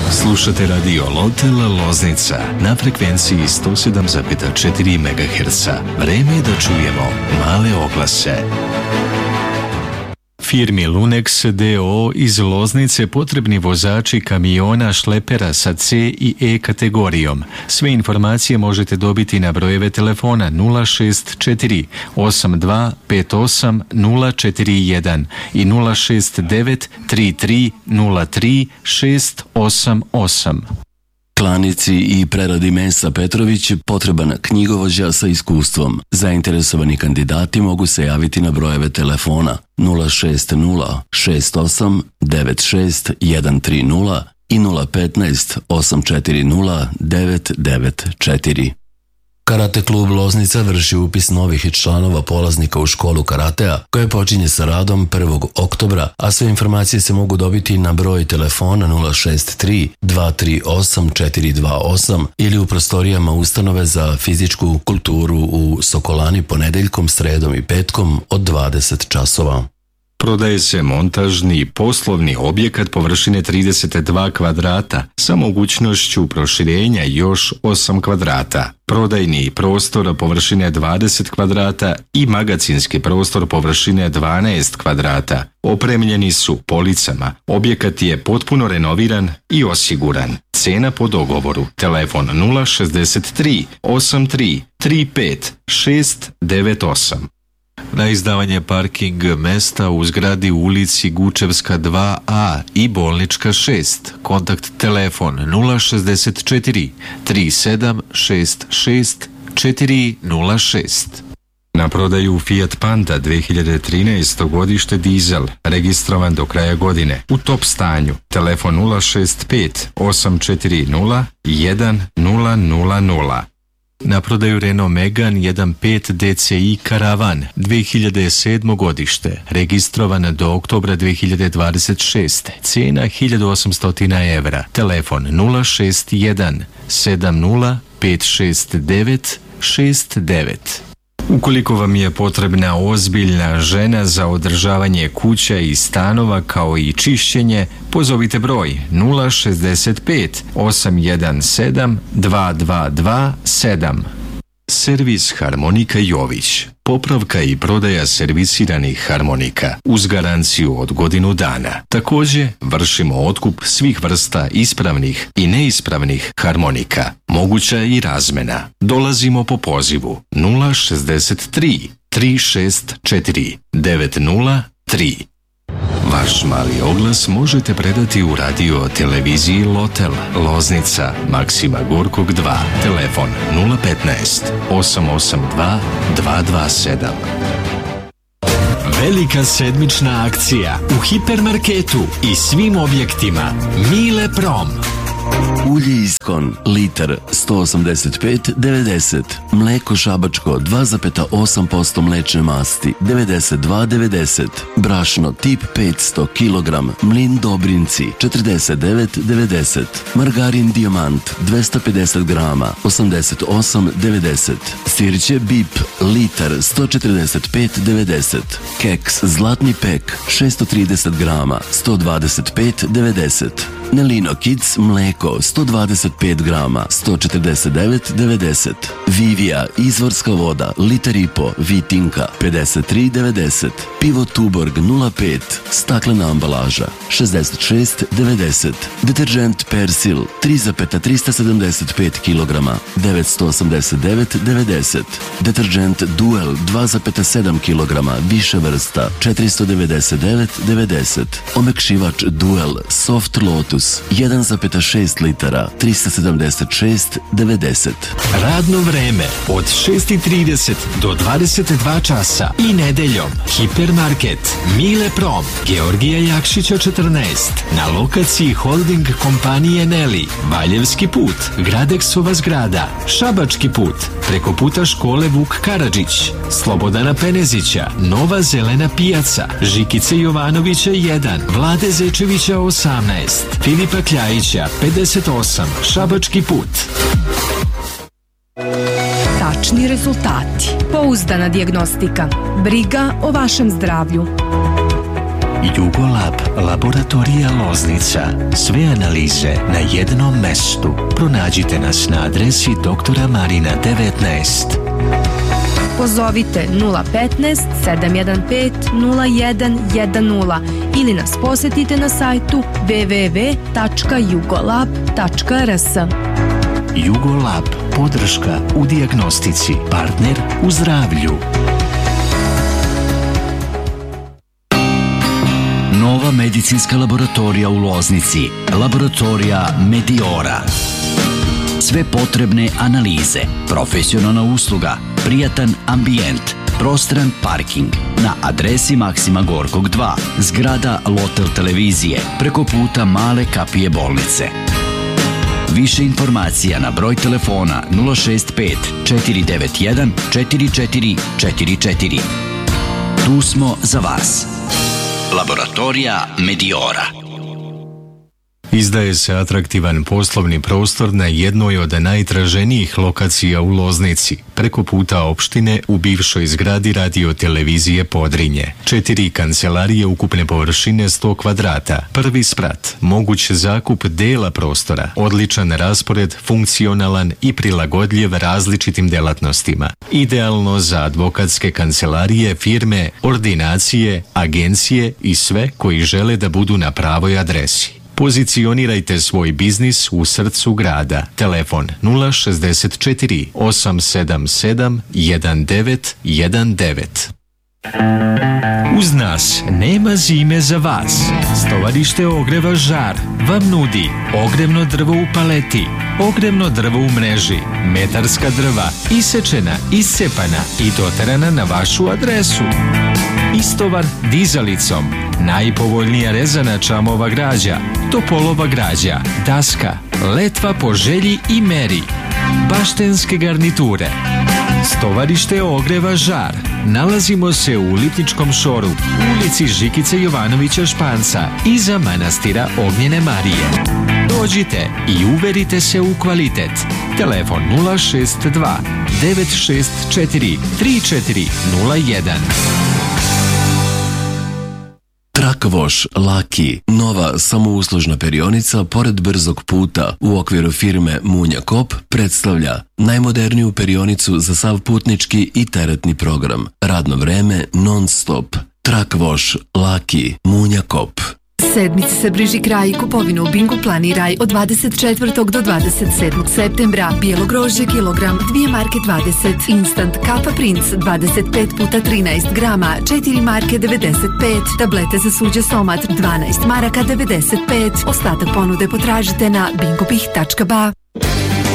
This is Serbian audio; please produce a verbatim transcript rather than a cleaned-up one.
Slušate radio Lotel Loznica na frekvenciji sto sedam zarez četiri megaherca. Vreme je da čujemo male oglase. Firmi Lunex d o o iz Loznice potrebni vozači kamiona šlepera sa C i E kategorijom. Sve informacije možete dobiti na brojeve telefona nula šest četiri osam dva pet osam nula četiri jedan i nula šest devet tri tri nula tri šest osam osam. Klanici i preradi mesa Petrović potreban knjigovođa sa iskustvom. Zainteresovani kandidati mogu se javiti na brojeve telefona nula šest nula šest osam devet šest jedan tri nula i nula petnaest osam četiri nula devet devet četiri. Karate klub Loznica vrši upis novih članova polaznika u školu karatea, koja počinje sa radom prvog oktobra, a sve informacije se mogu dobiti na broj telefona nula šest tri dva tri osam četiri dva osam ili u prostorijama ustanove za fizičku kulturu u Sokolani ponedeljkom, sredom i petkom od dvadeset časova. Prodaje se montažni poslovni objekat površine trideset dva kvadrata sa mogućnošću proširenja još osam kvadrata. Prodajni prostor površine dvadeset kvadrata i magacinski prostor površine dvanaest kvadrata. Opremljeni su policama. Objekat je potpuno renoviran i osiguran. Cena po dogovoru. Telefon nula šest tri osam tri tri pet šest devet osam. Na izdavanje parking mesta u zgradi u ulici Gučevska dva a i Bolnička šest. Kontakt telefon nula šest četiri tri sedam šest šest četiri nula šest. Na prodaju Fiat Panda dve hiljade trinaesto godište dizel, registrovan do kraja godine, u top stanju. Telefon nula šest pet osam četiri nula jedan nula nula nula. Na prodaju Renault Megane jedan pet D C I Karavan dve hiljade sedmo godište, registrovan do oktobra dve hiljade dvadeset šeste. Cijena hiljadu osamsto evra. Telefon nula šest jedan sedam nula pet šest devet šest devet. Ukoliko vam je potrebna ozbiljna žena za održavanje kuća i stanova kao i čišćenje, pozovite broj nula šest pet osam jedan sedam dva dva dva sedam. Servis Harmonika Jović. Popravka i prodaja servisiranih harmonika uz garanciju od godinu dana. Također vršimo otkup svih vrsta ispravnih i neispravnih harmonika. Moguća i razmena. Dolazimo po pozivu nula šest tri tri šest četiri devet nula tri. Vaš mali oglas možete predati u radio televiziji Lotel Loznica Maksima Gorkog dva. Telefon nula petnaest osam osam dva dva dva sedam. Velika sedmična akcija u hipermarketu i svim objektima Mile Prom. Ulje Iskon, litar sto osamdeset pet devedeset. Mleko šabačko dva zarez osam posto mlečne masti devedeset dva devedeset. Brašno tip petsto kilogram, Mlin Dobrinci četrdeset devet devedeset. Margarin Dijamant dvesta pedeset grama osamdeset osam devedeset. Sirće Bip litar sto četrdeset pet devedeset. Keks Zlatni pek šesto trideset grama sto dvadeset pet devedeset. Nelino Kids mleko sto dvadeset pet grama sto četrdeset devet devedeset. Vivija izvorska voda litar i po Vitinka pedeset tri devedeset. Pivo Tuborg nula pet staklena ambalaža šezdeset šest devedeset. Deterđent Persil tri zarez trista sedamdeset pet kilograma devetsto osamdeset devet devedeset. Deterđent Duel dva zarez sedam kilograma više vrsta četiristo devedeset devet devedeset. Omekšivač Duel Soft Lotus jedan zarez šest litara trista sedamdeset šest devedeset. Radno vreme od šest i trideset do dvadeset dva časa i nedeljom. Hipermarket Mile Prom, Georgija Jakšića četrnaest, na lokaciji holding kompanije Neli, Valjevski put, Gradeksova zgrada, Šabački put, preko puta škole Vuk Karadžić, Slobodana Penezića, Nova zelena pijaca, Žikice Jovanovića jedan, Vlade Zečevića osamnaest, Filipa Kljajića pedeset osam, Šabački put. Tačni rezultati, pouzdana dijagnostika, briga o vašem zdravlju. Jugolab, laboratorija Loznica. Sve analize na jednom mestu. Pronađite nas na adresi doktora Marina devetnaest. Pozovite nula petnaest sedam jedan pet nula jedan jedan nula ili nas posetite na sajtu w w w tačka jugolab tačka r s. Jugolab, podrška u dijagnostici, partner u zdravlju. Nova medicinska laboratorija u Loznici, laboratorija Mediora. Sve potrebne analize, profesionalna usluga, prijatan ambijent, prostran parking na adresi Maksima Gorkog dva, zgrada Lotel televizije, preko puta Male kapije bolnice. Više informacija na broj telefona nula šest pet četiri devet jedan četiri četiri četiri četiri. Tu smo za vas. Laboratorija Mediora. Izdaje se atraktivan poslovni prostor na jednoj od najtraženijih lokacija u Loznici, preko puta opštine u bivšoj zgradi radio-televizije Podrinje. Četiri kancelarije ukupne površine sto kvadrata, prvi sprat, moguć zakup dela prostora, odličan raspored, funkcionalan i prilagodljiv različitim delatnostima. Idealno za advokatske kancelarije, firme, ordinacije, agencije i sve koji žele da budu na pravoj adresi. Pozicionirajte svoj biznis u srcu grada. Telefon nula šezdeset četiri osam sedam sedam jedan devet jedan devet. Uz nas nema zime za vas. Stovarište Ogreva Žar vam nudi ogrevno drvo u paleti, ogrevno drvo u mreži, metarska drva, isečena, iscepana i doterana na vašu adresu. Istovar dizalicom, najpovoljnija rezana čamova građa, topolova građa, daska, letva po želji i meri, baštenske garniture. Stovarište Ogreva Žar. Nalazimo se u Lipničkom šoru, u ulici Žikice Jovanovića Španca, iza manastira Ognjene Marije. Dođite i uverite se u kvalitet. Telefon nula šest dva devet šest četiri tri četiri nula jedan. Trakvoš Laki, nova samouslužna perionica pored brzog puta u okviru firme Munja Kop, predstavlja najmoderniju perionicu za sav putnički i teretni program. Radno vreme non stop. Trakvoš Laki, Munja Kop. Sedmici se bliži kraj, kupovinu u Bingu planiraj od dvadeset četvrtog do dvadeset sedmog septembra. Bijelo grožđe kilogram, dvije marke dvadeset. Instant Kappa Prince dvadeset pet puta trinaest grama, četiri marke devedeset pet. Tablete za suđe Somat dvanaest maraka devedeset pet. Ostatak ponude potražite na bingopih tačka ba.